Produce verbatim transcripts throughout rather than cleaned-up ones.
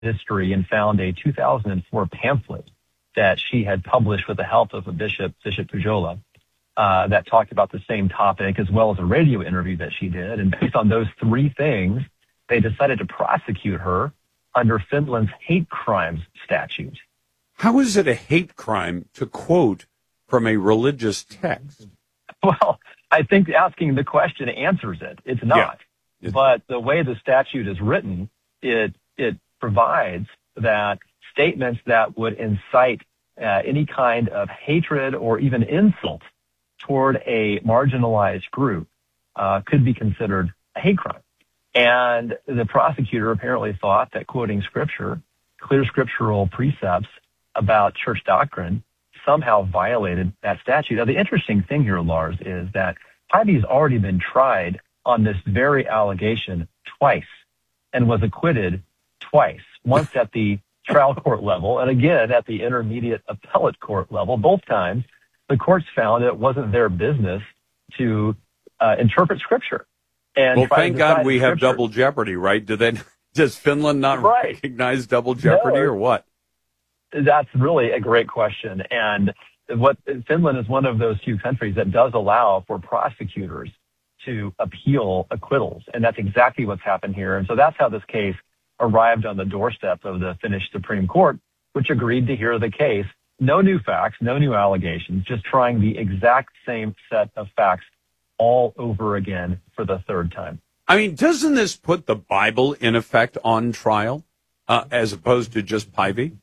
history and found a two thousand four pamphlet that she had published with the help of a bishop, Bishop Pujola, uh, that talked about the same topic, as well as a radio interview that she did. And based on those three things, they decided to prosecute her under Finland's hate crimes statute. How is it a hate crime to quote from a religious text? Well, I think asking the question answers it. It's not. Yeah. But the way the statute is written, it it provides that statements that would incite uh, any kind of hatred or even insult toward a marginalized group uh, could be considered a hate crime. And the prosecutor apparently thought that quoting scripture, clear scriptural precepts about church doctrine, somehow violated that statute. Now, the interesting thing here, Lars, is that Hyvie's already been tried on this very allegation twice and was acquitted twice, once at the trial court level and again at the intermediate appellate court level. Both times, the courts found it wasn't their business to uh, interpret scripture. And well, thank God we have double jeopardy, right? Do they, does Finland not right. recognize double jeopardy no, or what? That's really a great question. And what Finland is one of those few countries that does allow for prosecutors to appeal acquittals. And that's exactly what's happened here. And so that's how this case arrived on the doorstep of the Finnish Supreme Court, which agreed to hear the case. No new facts, no new allegations, just trying the exact same set of facts all over again for the third time. I mean, doesn't this put the Bible in effect on trial uh, as opposed to just Hyvie?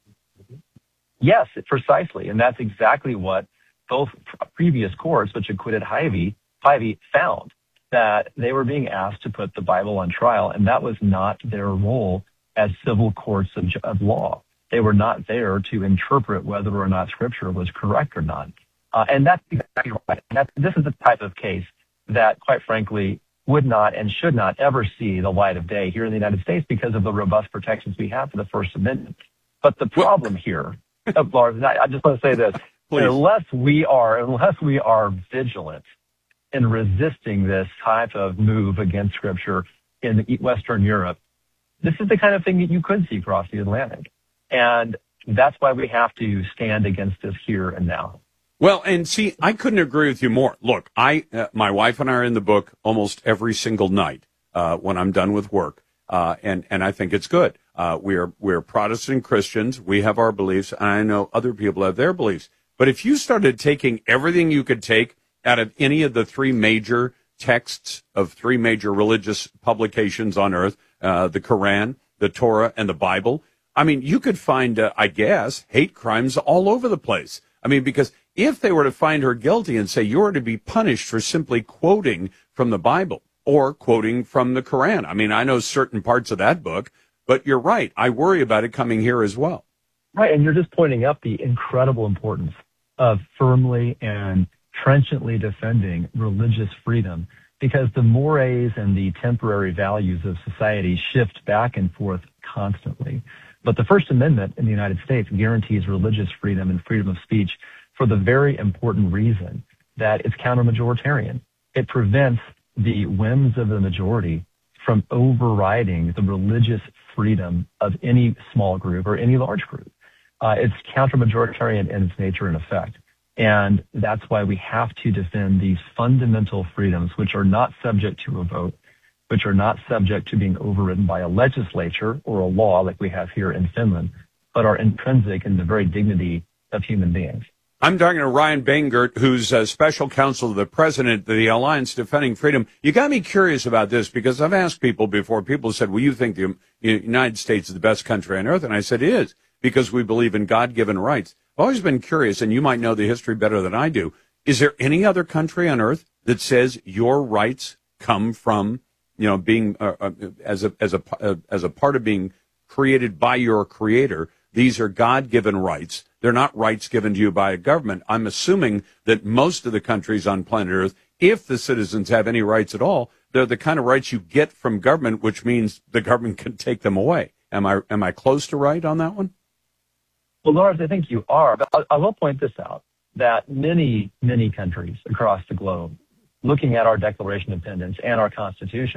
Yes, precisely. And that's exactly what both previous courts, which acquitted Hyvie, Hyvie found, that they were being asked to put the Bible on trial, and that was not their role as civil courts of, of law. They were not there to interpret whether or not Scripture was correct or not. Uh, and that's exactly right. And that's, this is the type of case that, quite frankly, would not and should not ever see the light of day here in the United States because of the robust protections we have for the First Amendment. But the problem here, oh, Lars, I just want to say this, unless we are, unless we are vigilant in resisting this type of move against Scripture in Western Europe, this is the kind of thing that you could see across the Atlantic. And that's why we have to stand against this here and now. Well, and see, I couldn't agree with you more. Look, I, uh, my wife and I are in the book almost every single night uh, when I'm done with work, uh, and and I think it's good. Uh, we are we're Protestant Christians. We have our beliefs, and I know other people have their beliefs. But if you started taking everything you could take out of any of the three major texts of three major religious publications on earth, uh, the Quran, the Torah, and the Bible, I mean, you could find, uh, I guess, hate crimes all over the place. I mean, because if they were to find her guilty and say you're to be punished for simply quoting from the Bible or quoting from the Quran, I mean, I know certain parts of that book, but you're right. I worry about it coming here as well. Right, and you're just pointing up the incredible importance of firmly and trenchantly defending religious freedom, because the mores and the temporary values of society shift back and forth constantly. But the First Amendment in the United States guarantees religious freedom and freedom of speech for the very important reason that it's counter-majoritarian. It prevents the whims of the majority from overriding the religious freedom of any small group or any large group. Uh, it's counter-majoritarian in its nature and effect. And that's why we have to defend these fundamental freedoms, which are not subject to a vote, which are not subject to being overridden by a legislature or a law like we have here in Finland, but are intrinsic in the very dignity of human beings. I'm talking to Ryan Bangert, who's a special counsel to the president of the Alliance Defending Freedom. You got me curious about this because I've asked people before. People said, well, you think the United States is the best country on earth? And I said, it is, because we believe in God-given rights. I've always been curious, and you might know the history better than I do. Is there any other country on earth that says your rights come from, you know, being uh, uh, as a as a uh, as a part of being created by your creator? These are God-given rights. They're not rights given to you by a government. I'm assuming that most of the countries on planet Earth, if the citizens have any rights at all, they're the kind of rights you get from government, which means the government can take them away. Am I am I close to right on that one? Well, Lars, I think you are. But I, I will point this out, that many, many countries across the globe, looking at our Declaration of Independence and our Constitution,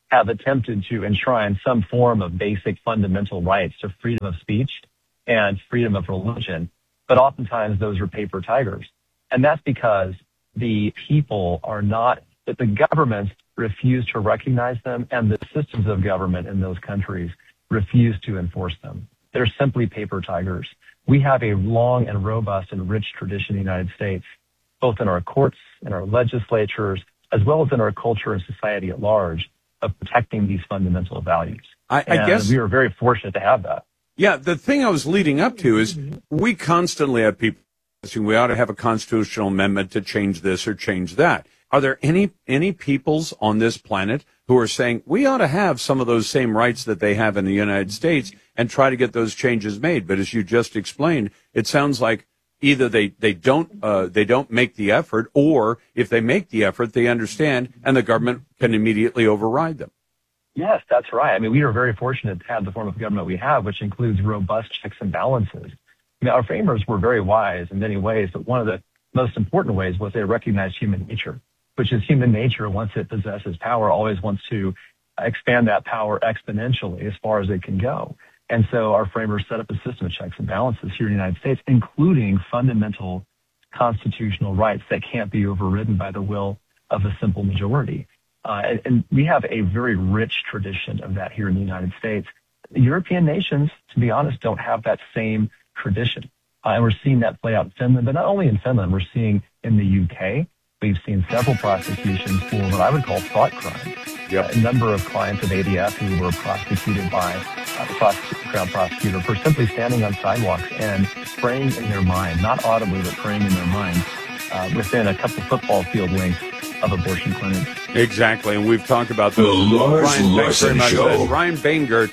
have attempted to enshrine some form of basic fundamental rights to freedom of speech and freedom of religion, but oftentimes those are paper tigers. And that's because the people are not, that the governments refuse to recognize them, and the systems of government in those countries refuse to enforce them. They're simply paper tigers. We have a long and robust and rich tradition in the United States, both in our courts, in our legislatures, as well as in our culture and society at large, of protecting these fundamental values. I, I guess we are very fortunate to have that. Yeah, the thing I was leading up to is we constantly have people saying we ought to have a constitutional amendment to change this or change that. Are there any any peoples on this planet who are saying we ought to have some of those same rights that they have in the United States and try to get those changes made? But as you just explained, it sounds like either they, they don't uh, they don't make the effort, or if they make the effort, they understand and the government can immediately override them. Yes, that's right. I mean, we are very fortunate to have the form of government we have, which includes robust checks and balances. I mean, our framers were very wise in many ways, but one of the most important ways was they recognized human nature, which is human nature, once it possesses power, always wants to expand that power exponentially as far as it can go. And so our framers set up a system of checks and balances here in the United States, including fundamental constitutional rights that can't be overridden by the will of a simple majority. Uh, and, and we have a very rich tradition of that here in the United States. European nations, to be honest, don't have that same tradition. Uh, and we're seeing that play out in Finland, but not only in Finland, we're seeing in the U K. We've seen several prosecutions for what I would call thought crimes. Yep. A number of clients of A D F who were prosecuted by uh, the prosec- crown prosecutor for simply standing on sidewalks and praying in their mind, not audibly, but praying in their mind uh, within a couple football field lengths of abortion clinics. Exactly, and we've talked about those. The Lars Larson Show. Ryan Bangert.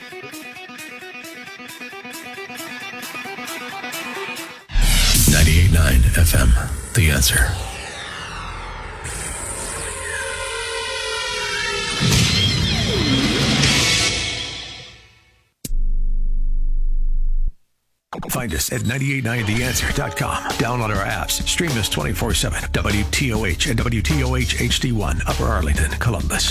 ninety-eight point nine F M, The Answer. Find us at nine eight nine the answer dot com. Download our apps. Stream us twenty-four seven. W T O H and W T O H H D one, Upper Arlington, Columbus.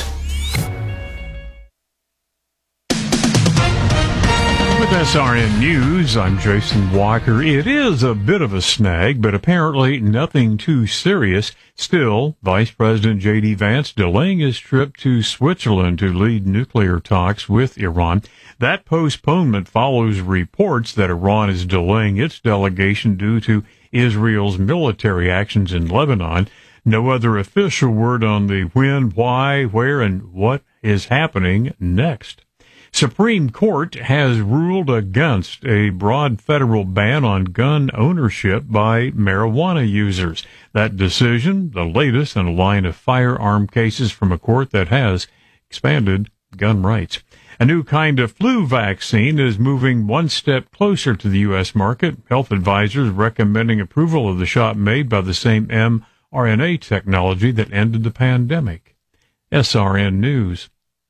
With S R N News, I'm Jason Walker. It is a bit of a snag, but apparently nothing too serious. Still, Vice President J D Vance delaying his trip to Switzerland to lead nuclear talks with Iran. That postponement follows reports that Iran is delaying its delegation due to Israel's military actions in Lebanon. No other official word on the when, why, where, and what is happening next. Supreme Court has ruled against a broad federal ban on gun ownership by marijuana users. That decision, the latest in a line of firearm cases from a court that has expanded gun rights. A new kind of flu vaccine is moving one step closer to the U S market. Health advisors recommending approval of the shot made by the same mRNA technology that ended the pandemic. S R N News.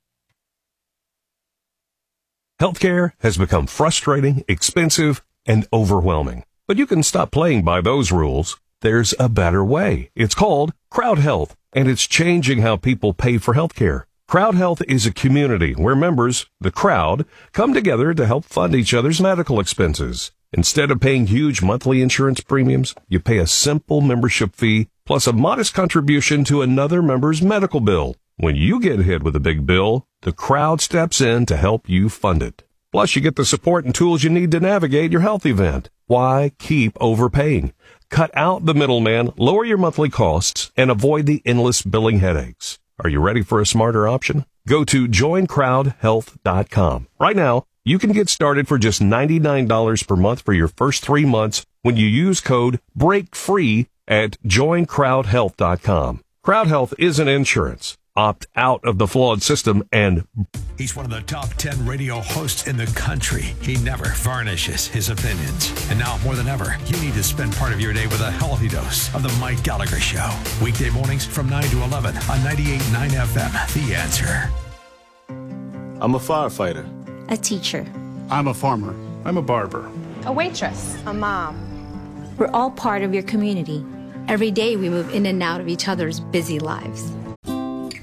Healthcare has become frustrating, expensive, and overwhelming. But you can stop playing by those rules. There's a better way. It's called Crowd Health, and it's changing how people pay for healthcare. Crowd Health is a community where members, the crowd, come together to help fund each other's medical expenses. Instead of paying huge monthly insurance premiums, you pay a simple membership fee plus a modest contribution to another member's medical bill. When you get hit with a big bill, the crowd steps in to help you fund it. Plus, you get the support and tools you need to navigate your health event. Why keep overpaying? Cut out the middleman, lower your monthly costs, and avoid the endless billing headaches. Are you ready for a smarter option? Go to join crowd health dot com. Right now, you can get started for just ninety-nine dollars per month for your first three months when you use code BREAKFREE at join crowd health dot com. Crowd Health isn't insurance. Opt out of the flawed system and... He's one of the top ten radio hosts in the country. He never varnishes his opinions. And now, more than ever, you need to spend part of your day with a healthy dose of The Mike Gallagher Show. Weekday mornings from nine to eleven on ninety-eight point nine F M, The Answer. I'm a firefighter. A teacher. I'm a farmer. I'm a barber. A waitress. A mom. We're all part of your community. Every day we move in and out of each other's busy lives.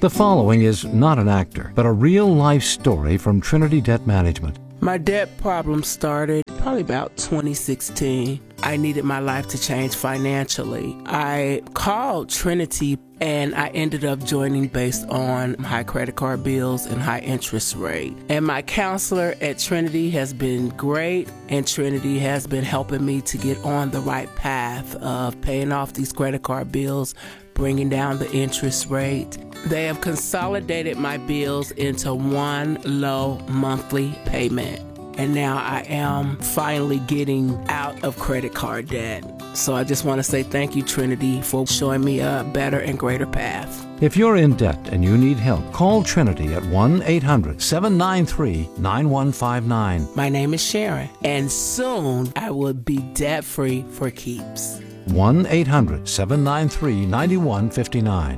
The following is not an actor, but a real-life story from Trinity Debt Management. My debt problem started probably about twenty sixteen. I needed my life to change financially. I called Trinity and I ended up joining based on high credit card bills and high interest rate. And my counselor at Trinity has been great, and Trinity has been helping me to get on the right path of paying off these credit card bills, bringing down the interest rate. They have consolidated my bills into one low monthly payment. And now I am finally getting out of credit card debt. So I just want to say thank you, Trinity, for showing me a better and greater path. If you're in debt and you need help, call Trinity at one eight hundred seven nine three nine one five nine. My name is Sharon, and soon I will be debt-free for keeps. one eight hundred seven nine three nine one five nine.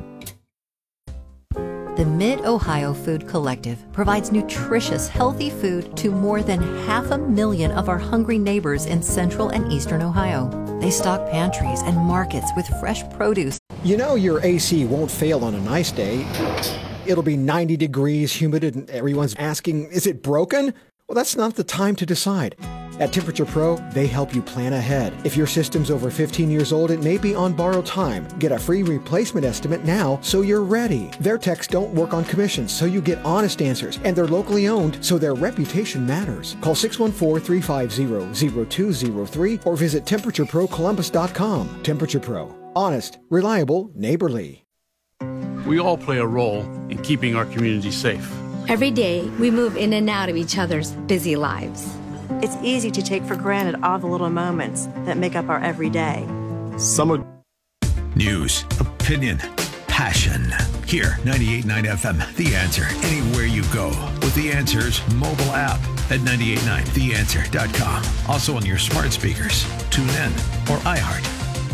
The Mid-Ohio Food Collective provides nutritious, healthy food to more than half a million of our hungry neighbors in central and eastern Ohio. They stock pantries and markets with fresh produce. You know your A C won't fail on a nice day. It'll be ninety degrees, humid, and everyone's asking, is it broken? Well, that's not the time to decide. At Temperature Pro, they help you plan ahead. If your system's over fifteen years old, it may be on borrowed time. Get a free replacement estimate now so you're ready. Their techs don't work on commissions, so you get honest answers. And they're locally owned, so their reputation matters. Call six one four, three five zero, zero two zero three or visit temperature pro columbus dot com. Temperature Pro. Honest, reliable, neighborly. We all play a role in keeping our community safe. Every day, we move in and out of each other's busy lives. It's easy to take for granted all the little moments that make up our everyday. Summer news, opinion, passion. Here, ninety-eight point nine F M, The Answer. Anywhere you go with The Answer's mobile app at nine eight nine the answer dot com. Also on your smart speakers, tune in, or iHeart.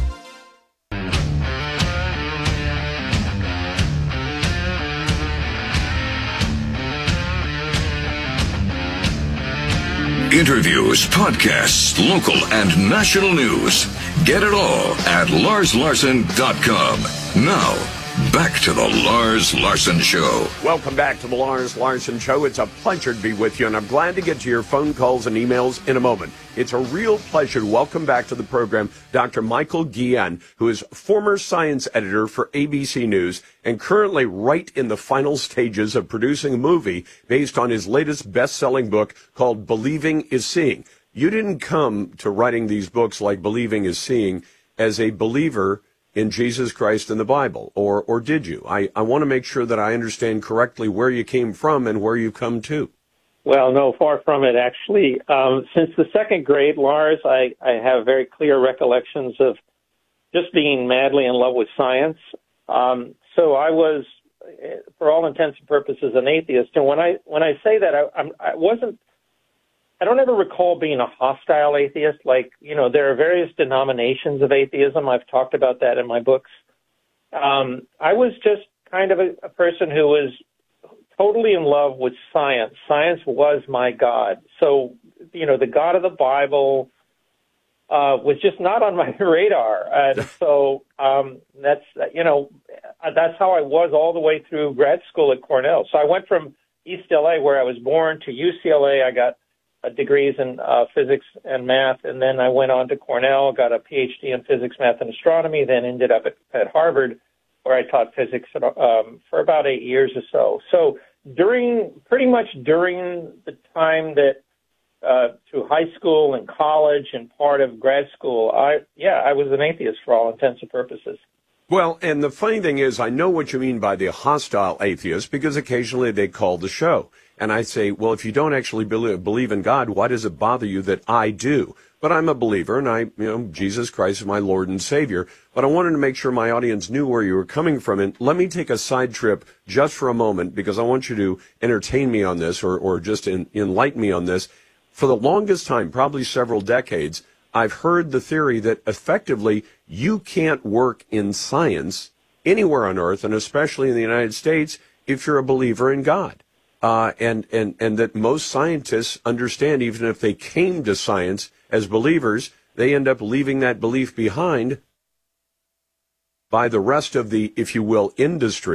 Interviews, podcasts, local and national news. Get it all at lars larson dot com. Now, back to the Lars Larson Show. Welcome back to the Lars Larson Show. It's a pleasure to be with you, and I'm glad to get to your phone calls and emails in a moment. It's a real pleasure to welcome back to the program Doctor Michael Guillen, who is former science editor for A B C News and currently right in the final stages of producing a movie based on his latest best-selling book called Believing is Seeing. You didn't come to writing these books like Believing is Seeing as a believer in Jesus Christ and the Bible, or or did you? I, I want to make sure that I understand correctly where you came from and where you've come to. Well, no, far from it, actually. Um, since the second grade, Lars, I, I have very clear recollections of just being madly in love with science. Um, so I was, for all intents and purposes, an atheist. And when I when I say that, I, I'm, I wasn't, I don't ever recall being a hostile atheist. Like, you know, there are various denominations of atheism. I've talked about that in my books. Um, I was just kind of a, a person who was totally in love with science. Science was my God. So, you know, the God of the Bible uh, was just not on my radar. And so um, that's, you know, that's how I was all the way through grad school at Cornell. So I went from East L A, where I was born, to U C L A. I got uh, degrees in uh, physics and math, and then I went on to Cornell, got a P H D in physics, math, and astronomy, then ended up at, at Harvard, where I taught physics um, for about eight years or so. So during, pretty much during the time that uh, through high school and college and part of grad school, I yeah, I was an atheist for all intents and purposes. Well, and the funny thing is, I know what you mean by the hostile atheist, because occasionally they call the show. And I say, well, if you don't actually believe, believe in God, why does it bother you that I do? But I'm a believer, and I, you know, Jesus Christ is my Lord and Savior. But I wanted to make sure my audience knew where you were coming from. And let me take a side trip just for a moment, because I want you to entertain me on this, or, or just in, enlighten me on this. For the longest time, probably several decades, I've heard the theory that effectively you can't work in science anywhere on earth, and especially in the United States, if you're a believer in God. Uh, and, and, and that most scientists understand, even if they came to science as believers, they end up leaving that belief behind by the rest of the, if you will, industry,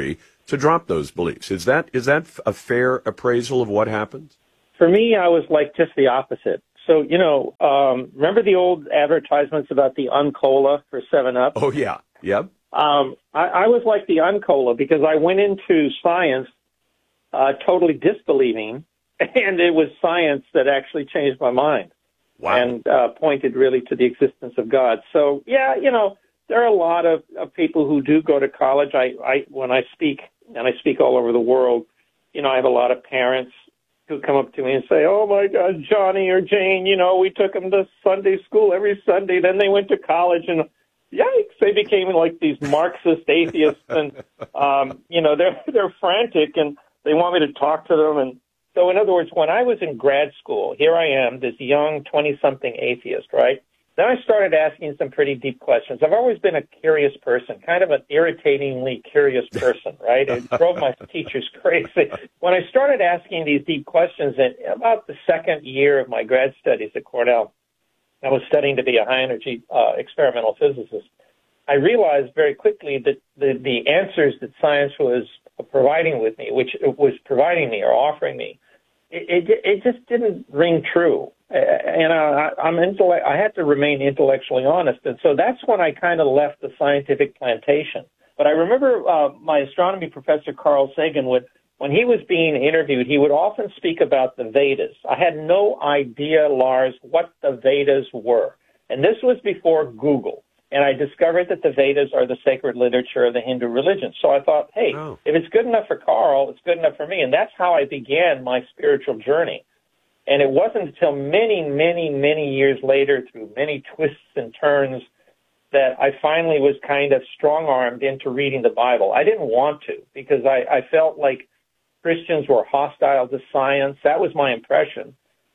to drop those beliefs. Is that is that a fair appraisal of what happens? For me, I was like just the opposite. So, you know, um, remember the old advertisements about the Uncola for seven up? Oh, yeah. Yep. Um, I, I was like the Uncola because I went into science uh, totally disbelieving, and it was science that actually changed my mind. Wow. And uh, pointed really to the existence of God. So, yeah, you know, there are a lot of, of people who do go to college. I, I, when I speak, and I speak all over the world, you know, I have a lot of parents who come up to me and say, oh, my God, Johnny or Jane, you know, we took them to Sunday school every Sunday. Then they went to college, and yikes, they became like these Marxist atheists. And, um, you know, they're, they're frantic, and they want me to talk to them. And so, in other words, when I was in grad school, here I am, this young twenty-something atheist, right? Then I started asking some pretty deep questions. I've always been a curious person, kind of an irritatingly curious person, right? It drove my teachers crazy. When I started asking these deep questions, in about the second year of my grad studies at Cornell, I was studying to be a high-energy uh, experimental physicist. I realized very quickly that the, the answers that science was providing with me, which it was providing me or offering me, it, it, it just didn't ring true. And I, I'm intellect, I had to remain intellectually honest. And so that's when I kind of left the scientific plantation. But I remember uh, my astronomy professor, Carl Sagan, would, when he was being interviewed, he would often speak about the Vedas. I had no idea, Lars, what the Vedas were. And this was before Google. And I discovered that the Vedas are the sacred literature of the Hindu religion. So I thought, hey, oh. if it's good enough for Carl, it's good enough for me. And that's how I began my spiritual journey. And it wasn't until many, many, many years later, through many twists and turns, that I finally was kind of strong-armed into reading the Bible. I didn't want to, because I, I felt like Christians were hostile to science. That was my impression.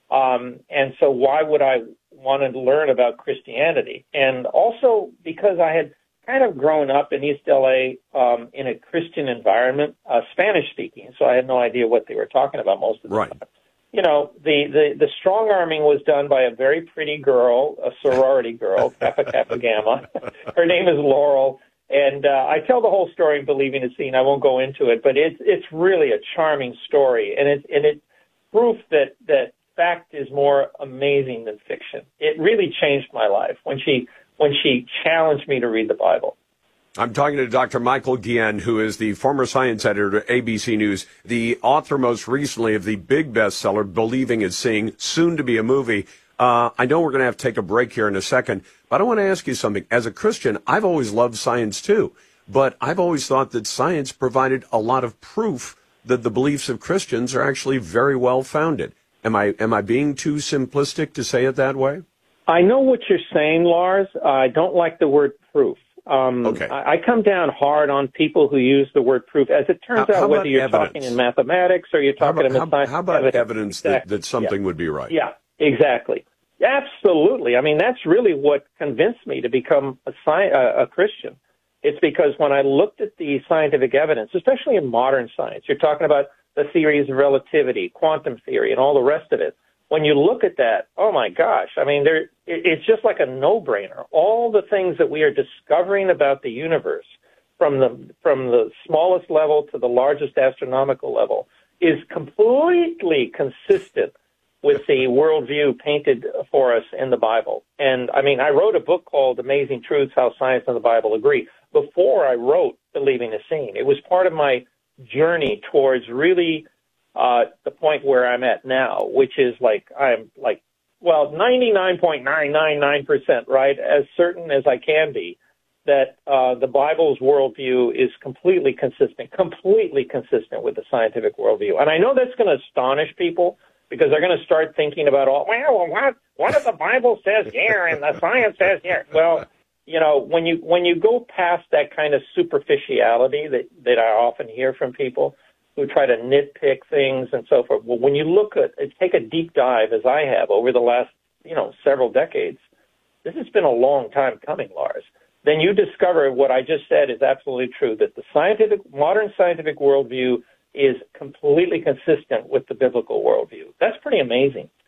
Um, and so why would I want to learn about Christianity? And also because I had kind of grown up in East L A um, in a Christian environment, uh, Spanish-speaking, so I had no idea what they were talking about most of the right. time. You know, the, the, the strong-arming was done by a very pretty girl, a sorority girl, Kappa Kappa Gamma. Her name is Laurel, and uh, I tell the whole story in Believing is Seen. I won't go into it, but it's it's really a charming story, and it and it's proof that that fact is more amazing than fiction. It really changed my life when she when she challenged me to read the Bible. I'm talking to Doctor Michael Guillen, who is the former science editor at A B C News, the author most recently of the big bestseller, Believing is Seeing, soon to be a movie. Uh, I know we're going to have to take a break here in a second, but I want to ask you something. As a Christian, I've always loved science too, but I've always thought that science provided a lot of proof that the beliefs of Christians are actually very well founded. Am I, am I being too simplistic to say it that way? I know what you're saying, Lars. I don't like the word proof. Um, okay. I, I come down hard on people who use the word proof. As it turns how, out, how whether you're evidence? talking in mathematics or you're talking how about, in science. How about evidence, evidence that, that something yeah. would be right? Yeah, exactly. Absolutely. I mean, that's really what convinced me to become a, sci- a, a Christian. It's because when I looked at the scientific evidence, especially in modern science, you're talking about the theories of relativity, quantum theory, and all the rest of it. When you look at that, oh my gosh, I mean, there, it's just like a no-brainer. All the things that we are discovering about the universe, from the from the smallest level to the largest astronomical level, is completely consistent with the worldview painted for us in the Bible. And I mean, I wrote a book called Amazing Truths: How Science and the Bible Agree before I wrote Believing is Seen. It was part of my journey towards really Uh, the point where I'm at now, which is like, I'm like, well, ninety-nine point nine nine nine percent, right, as certain as I can be, that uh, the Bible's worldview is completely consistent, completely consistent with the scientific worldview. And I know that's going to astonish people because they're going to start thinking about, all, well, what, what if the Bible says here and the science says here? Well, you know, when you when you go past that kind of superficiality that, that I often hear from people who try to nitpick things and so forth. Well, when you look at, take a deep dive, as I have over the last, you know, several decades, this has been a long time coming, Lars. Then you discover what I just said is absolutely true, that the scientific, modern scientific worldview is completely consistent with the biblical worldview. That's pretty amazing.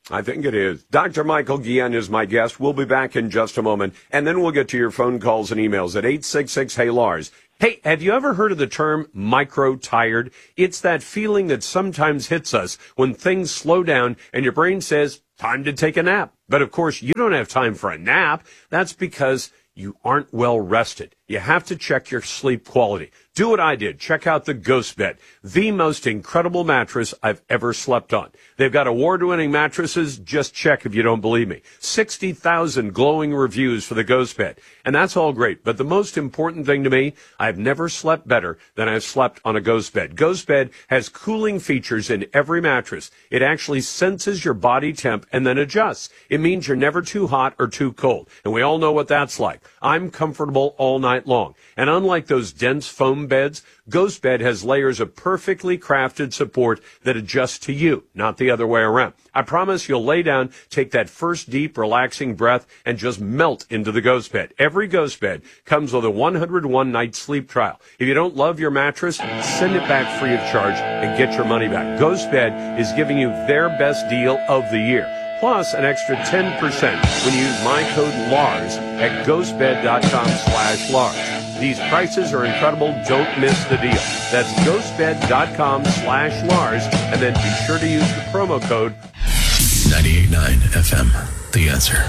I think it is. Doctor Michael Guillen is my guest. We'll be back in just a moment, and then we'll get to your phone calls and emails at eight six six, hey Lars. Hey, have you ever heard of the term micro-tired? It's that feeling that sometimes hits us when things slow down and your brain says, time to take a nap. But of course, you don't have time for a nap. That's because you aren't well rested. You have to check your sleep quality. Do what I did. Check out the Ghost Bed, the most incredible mattress I've ever slept on. They've got award-winning mattresses. Just check if you don't believe me. sixty thousand glowing reviews for the Ghost Bed. And that's all great. But the most important thing to me, I've never slept better than I've slept on a Ghost Bed. Ghost Bed has cooling features in every mattress. It actually senses your body temp and then adjusts. It means you're never too hot or too cold. And we all know what that's like. I'm comfortable all night long. And unlike those dense foam beds, Ghost Bed has layers of perfectly crafted support that adjust to you, not the other way around. I promise you'll lay down, take that first deep, relaxing breath, and just melt into the Ghost Bed. Every Ghost Bed comes with a one hundred one night sleep trial. If you don't love your mattress, send it back free of charge and get your money back. Ghost Bed is giving you their best deal of the year, plus an extra ten percent when you use my code LARS at ghostbed.com slash LARS. These prices are incredible. Don't miss the deal. That's ghostbed.com slash Lars, and then be sure to use the promo code ninety-eight point nine F M. The Answer.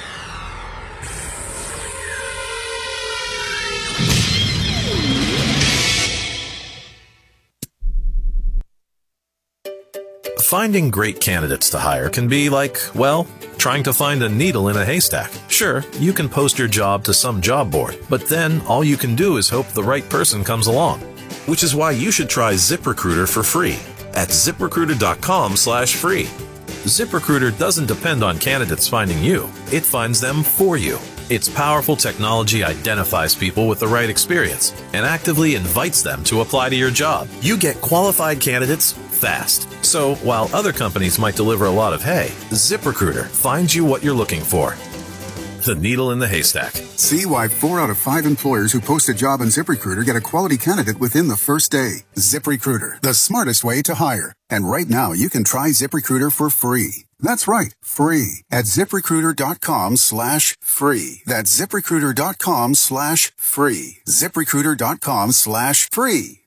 Finding great candidates to hire can be like, well, trying to find a needle in a haystack. Sure, you can post your job to some job board, but then all you can do is hope the right person comes along. Which is why you should try ZipRecruiter for free at ZipRecruiter.com slash free. ZipRecruiter doesn't depend on candidates finding you. It finds them for you. Its powerful technology identifies people with the right experience and actively invites them to apply to your job. You get qualified candidates fast. So while other companies might deliver a lot of hay, ZipRecruiter finds you what you're looking for. The needle in the haystack. See why four out of five employers who post a job on ZipRecruiter get a quality candidate within the first day. ZipRecruiter, the smartest way to hire. And right now, you can try ZipRecruiter for free. That's right, free at ZipRecruiter.com slash free. That's ZipRecruiter.com slash free. ZipRecruiter.com slash free.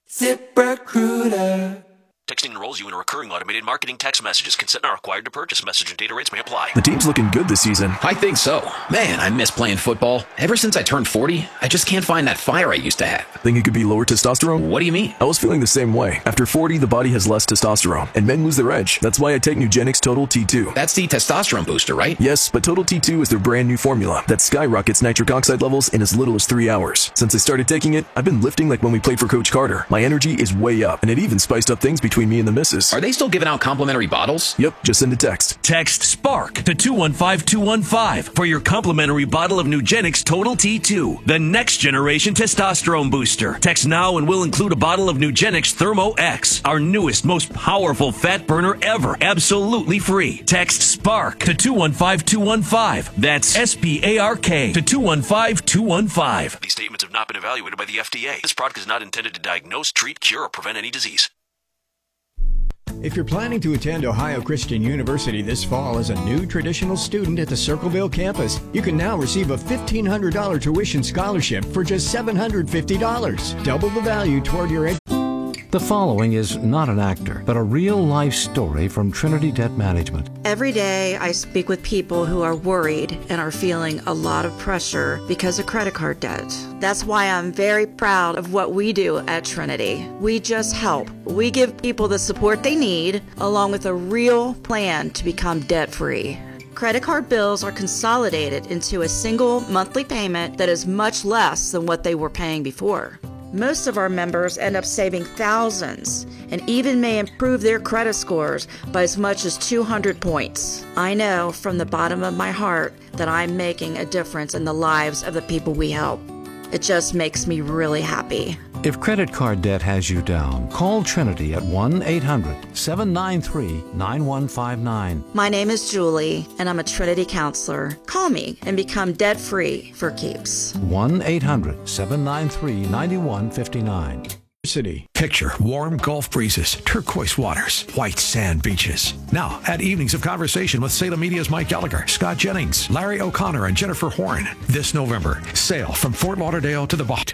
ZipRecruiter. Texting enrolls you in a recurring automated marketing text messages. Consent not required to purchase. Message and data rates may apply. The team's looking good this season. I think so. Man, I miss playing football. Ever since I turned forty, I just can't find that fire I used to have. Think it could be lower testosterone? What do you mean? I was feeling the same way. After forty, the body has less testosterone, and men lose their edge. That's why I take Nugenix Total T two. That's the testosterone booster, right? Yes, but Total T two is their brand new formula that skyrockets nitric oxide levels in as little as three hours. Since I started taking it, I've been lifting like when we played for Coach Carter. My energy is way up, and it even spiced up things between me and the missus. Are they still giving out complimentary bottles? Yep, just send a text. Text SPARK to two one five two one five for your complimentary bottle of Nugenix Total T two, the next generation testosterone booster. Text now and we'll include a bottle of Nugenix Thermo X, our newest, most powerful fat burner ever, absolutely free. Text SPARK to two one five two one five. That's S P A R K to two one five two one five. These statements have not been evaluated by the F D A. This product is not intended to diagnose, treat, cure, or prevent any disease. If you're planning to attend Ohio Christian University this fall as a new traditional student at the Circleville campus, you can now receive a fifteen hundred dollars tuition scholarship for just seven hundred fifty dollars. Double the value toward your education. The following is not an actor, but a real-life story from Trinity Debt Management. Every day I speak with people who are worried and are feeling a lot of pressure because of credit card debt. That's why I'm very proud of what we do at Trinity. We just help. We give people the support they need, along with a real plan to become debt-free. Credit card bills are consolidated into a single monthly payment that is much less than what they were paying before. Most of our members end up saving thousands and even may improve their credit scores by as much as two hundred points. I know from the bottom of my heart that I'm making a difference in the lives of the people we help. It just makes me really happy. If credit card debt has you down, call Trinity at one eight hundred seven nine three nine one five nine. My name is Julie, and I'm a Trinity counselor. Call me and become debt-free for keeps. one eight hundred seven nine three nine one five nine. City. Picture warm Gulf breezes, turquoise waters, white sand beaches. Now, at Evenings of Conversation with Salem Media's Mike Gallagher, Scott Jennings, Larry O'Connor, and Jennifer Horn. This November, sail from Fort Lauderdale to the Baht.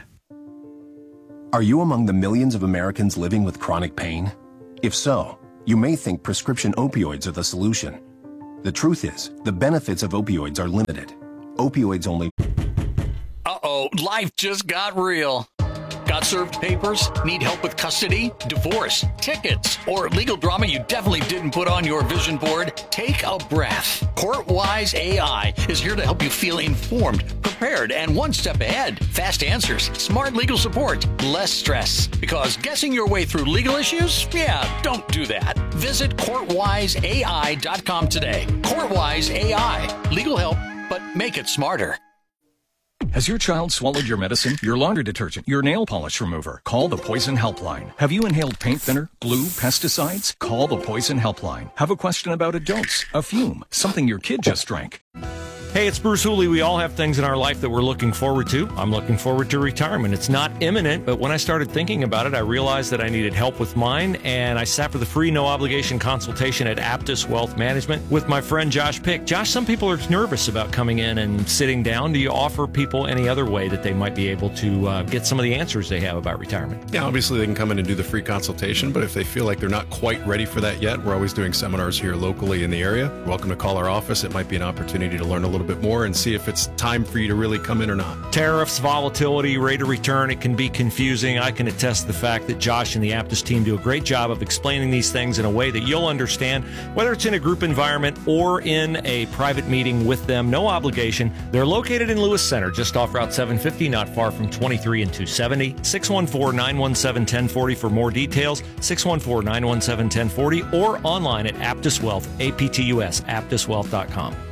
Are you among the millions of Americans living with chronic pain? If so, you may think prescription opioids are the solution. The truth is, the benefits of opioids are limited. Opioids only... Uh-oh, life just got real. Got served papers? Need help with custody, divorce, tickets, or legal drama you definitely didn't put on your vision board? Take a breath. CourtWise A I is here to help you feel informed, prepared, and one step ahead. Fast answers, smart legal support, less stress. Because guessing your way through legal issues? Yeah, don't do that. Visit court wise A I dot com today. CourtWise A I. Legal help, but make it smarter. Has your child swallowed your medicine, your laundry detergent, your nail polish remover? Call the Poison Helpline. Have you inhaled paint thinner, glue, pesticides? Call the Poison Helpline. Have a question about a dose, a fume, something your kid just drank? Hey, it's Bruce Hooley. We all have things in our life that we're looking forward to. I'm looking forward to retirement. It's not imminent, but when I started thinking about it, I realized that I needed help with mine, and I sat for the free, no-obligation consultation at Aptus Wealth Management with my friend Josh Pick. Josh, some people are nervous about coming in and sitting down. Do you offer people any other way that they might be able to uh, get some of the answers they have about retirement? Yeah, obviously they can come in and do the free consultation, but if they feel like they're not quite ready for that yet, we're always doing seminars here locally in the area. You're welcome to call our office. It might be an opportunity to learn a little bit more and see if it's time for you to really come in or not. Tariffs, volatility, rate of return, it can be confusing. I can attest to the fact that Josh and the Aptus team do a great job of explaining these things in a way that you'll understand, whether it's in a group environment or in a private meeting with them. No obligation. They're located in Lewis Center, just off Route seven fifty, not far from twenty-three and two seventy. six one four, nine one seven, one zero four zero for more details. six one four, nine one seven, one zero four zero or online at Aptus Wealth, A P T U S, aptus wealth dot com.